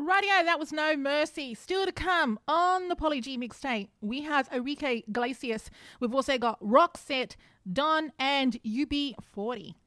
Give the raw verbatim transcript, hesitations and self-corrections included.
Rightio, that was No Mercy. Still to come on the Poly G mixtape, we have Enrique Iglesias. We've also got Roxette, Don, and U B forty.